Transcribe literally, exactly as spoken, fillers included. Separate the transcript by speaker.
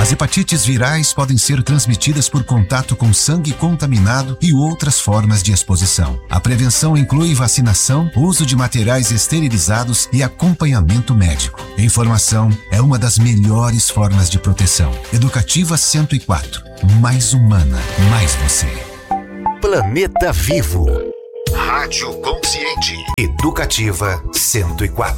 Speaker 1: As hepatites virais podem ser transmitidas por contato com sangue contaminado e outras formas de exposição. A prevenção inclui vacinação, uso de materiais esterilizados e acompanhamento médico. Informação é uma das melhores formas de proteção. Educativa cento e quatro. Mais humana, mais você.
Speaker 2: Planeta Vivo. Rádio Consciente. Educativa cento e quatro.